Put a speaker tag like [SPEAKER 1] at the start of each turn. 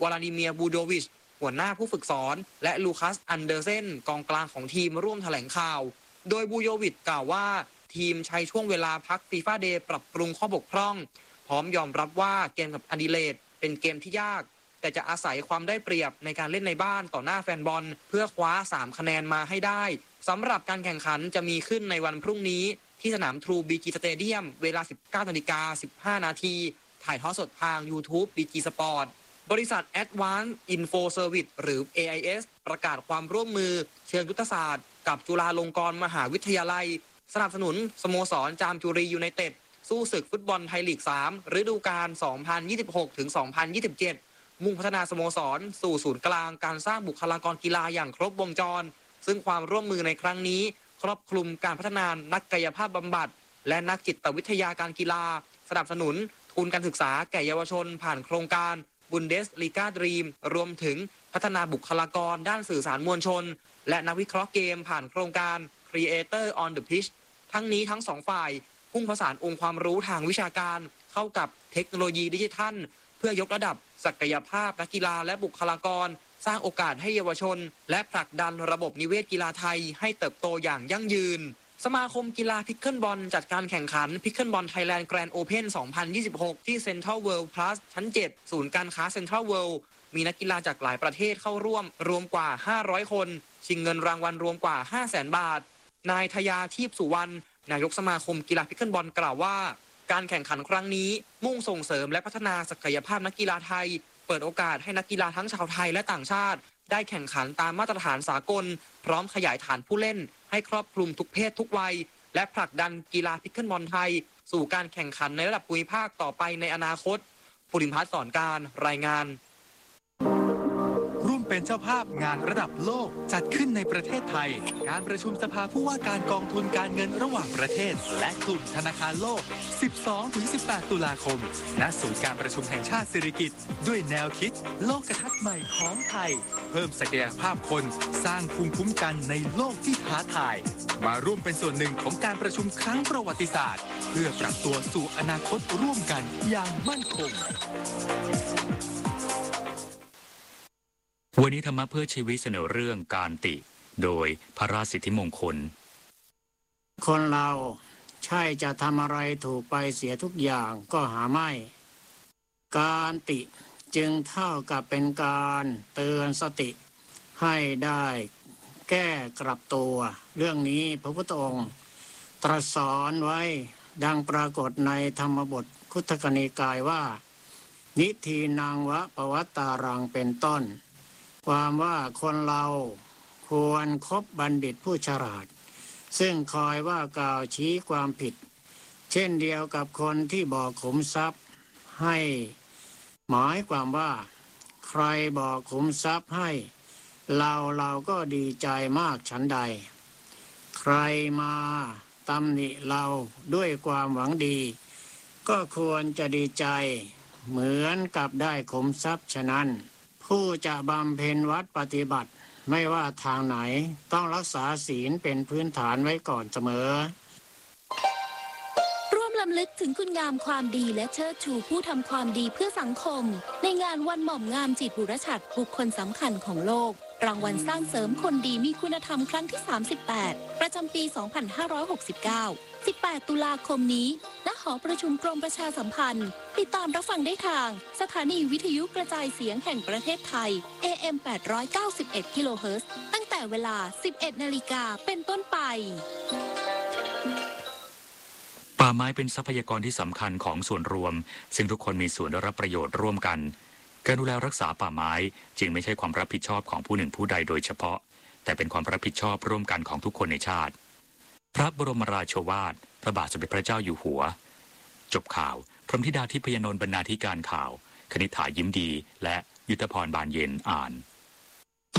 [SPEAKER 1] วลาดิเมียร์บูโดวิชหัวหน้าผู้ฝึกสอนและลูคัสอันเดอร์เซนกองกลางของทีมร่วมแถลงข่าวโดยบูโยวิชกล่าวว่าทีมใช้ช่วงเวลาพักฟีฟ่าเดย์ปรับปรุงข้อบกพร่องพร้อมยอมรับว่าเกมกับอดิเลดเป็นเกมที่ยากแต่จะอาศัยความได้เปรียบในการเล่นในบ้านต่อหน้าแฟนบอลเพื่อคว้า3คะแนนมาให้ได้สำหรับการแข่งขันจะมีขึ้นในวันพรุ่งนี้ที่สนามทรูบีจีสเตเดียมเวลา 19:15 น.ถ่ายทอดสดทาง YouTube BG Sport บริษัท Advanced Info Service หรือ AIS ประกาศความร่วมมือเชิงยุทธศาสตร์กับจุฬาลงกรณ์มหาวิทยาลัยสนับสนุนสโมสรจามจุรียูไนเต็ดสู้ศึกฟุตบอลไทยลีก 3 ฤดูกาล 2026-2027 มุ่งพัฒนาสโมสรสู่ศูนย์กลางการสร้างบุคลากรกีฬาอย่างครบวงจรซึ่งความร่วมมือในครั้งนี้ครอบคลุมการพัฒนานักกายภาพบำบัดและนักจิตวิทยาการกีฬาสนับสนุนทุนการศึกษาแก่เยาวชนผ่านโครงการบุนเดสลีกาดรีมรวมถึงพัฒนาบุคลากรด้านสื่อสารมวลชนและนักวิเคราะห์เกมผ่านโครงการ Creator on the Pitch ทั้งนี้ทั้งสองฝ่ายพุ่งผสานองค์ความรู้ทางวิชาการเข้ากับเทคโนโลยีดิจิทัลเพื่อยกระดับศักยภาพนักกีฬาและบุคลากรสร้างโอกาสให้เยาวชนและผลักดันระบบนิเวศกีฬาไทยให้เติบโตอย่างยั่งยืนสมาคมกีฬาพิกเกิลบอลจัดการแข่งขันพิกเกิลบอลไทยแลนด์แกรนด์โอเพน 2026 ที่เซ็นทรัลเวิลด์พลัสชั้น 7 ศูนย์การค้าเซ็นทรัลเวิลด์มีนักกีฬาจากหลายประเทศเข้าร่วมรวมกว่า 500 คนชิงเงินรางวัลรวมกว่า 500,000 บาทนายทยาทีพสุวรรณนายกสมาคมกีฬาพิกเกิลบอลกล่าวว่าการแข่งขันครั้งนี้มุ่งส่งเสริมและพัฒนาศักยภาพนักกีฬาไทยเปิดโอกาสให้นักกีฬาทั้งชาวไทยและต่างชาติได้แข่งขันตามมาตรฐานสากลพร้อมขยายฐานผู้เล่นให้ครอบคลุมทุกเพศทุกวัยและผลักดันกีฬาพิกเกิลบอลไทยสู่การแข่งขันในระดับภูมิภาคต่อไปในอนาคตภูริพัฒน์สอนการรายงาน
[SPEAKER 2] ร่วมเป็นเจ้าภาพงานระดับโลกจัดขึ้นในประเทศไทยการประชุมสภาผู้ว่าการกองทุนการเงินระหว่างประเทศและกลุ่มธนาคารโลก 12-18 ตุลาคมณศูนย์การประชุมแห่งชาติสิริกิติ์ด้วยแนวคิดโลกทัศน์ใหม่ของไทยเพิ่มศักยภาพคนสร้างภูมิคุ้มกันในโลกที่ท้าทายมาร่วมเป็นส่วนหนึ่งของการประชุมครั้งประวัติศาสตร์เพื่อปรับตัวสู่อนาคตร่วมกันอย่างมั่นคง
[SPEAKER 3] วันนี้ธรรมะเพื่อชีวิตเสนอเรื่องการติโดยพระราชสิทธิมงคล
[SPEAKER 4] คนเราใช่จะทำอะไรถูกไปเสียทุกอย่างก็หาไม่การติจึงเท่ากับเป็นการเตือนสติให้ได้แก้กลับตัวเรื่องนี้พระพุทธองค์ตรัสสอนไว้ดังปรากฏในธรรมบทคุตกนิกายว่านิทีนังวะปวัตตารังเป็นต้นความว่าคนเราควรคบบัณฑิตผู้ฉลาดซึ่งคอยว่ากล่าวชี้ความผิดเช่นเดียวกับคนที่บอกขุมทรัพย์ให้หมายความว่าใครบอกขุมทรัพย์ให้เราก็ดีใจมากฉันใดใครมาตำหนิเราด้วยความหวังดีก็ควรจะดีใจเหมือนกับได้ขุมทรัพย์ฉะนั้นผู้จะบำเพ็ญวัดปฏิบัติไม่ว่าทางไหนต้องรักษาศีลเป็นพื้นฐานไว้ก่อนเสมอ
[SPEAKER 5] ร่วมรำลึกถึงคุณงามความดีและเชิดชูผู้ทำความดีเพื่อสังคมในงานวันหม่อมงามจิตบุรชัดบุคคลสำคัญของโลกรางวัลสร้างเสริมคนดีมีคุณธรรมครั้งที่ 38 ประจำปี 2569 18 ตุลาคมนี้ณหอประชุมกรมประชาสัมพันธ์ติดตามรับฟังได้ทางสถานีวิทยุกระจายเสียงแห่งประเทศไทย AM 891 กิโลเฮิรตซ์ตั้งแต่เวลา 11 นาฬิกาเป็นต้นไป
[SPEAKER 3] ป่าไม้เป็นทรัพยากรที่สำคัญของส่วนรวมซึ่งทุกคนมีส่วนได้รับประโยชน์ร่วมกันการดูแลรักษาป่าไม้จึงไม่ใช่ความรับผิดชอบของผู้หนึ่งผู้ใดโดยเฉพาะแต่เป็นความรับผิดชอบร่วมกันของทุกคนในชาติพระบรมราโชวาทพระบาทสมเด็จพระเจ้าอยู่หัวจบข่าวพรหมธิดาทิพยนนท์บรรณาธิการข่าวคณิษฐายิ้มดีและยุทธพรบานเย็นอ่าน